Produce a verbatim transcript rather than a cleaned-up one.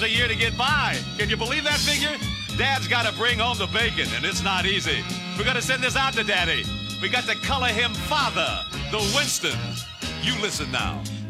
dollars a year to get by. Can you believe that figure? Dad's got to bring home the bacon, and it's not easy. We're going to send this out to Daddy. We got to color him father, the Winstons. You listen now.